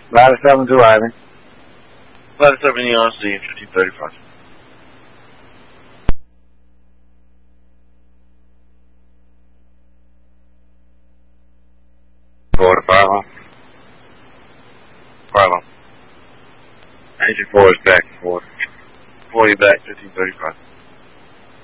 Ladder 7 to Ivy. Ladder 7 ERC, 1535. Forward to Bravo. Bravo. Engine 4 is back and forth. 40 back, 1535.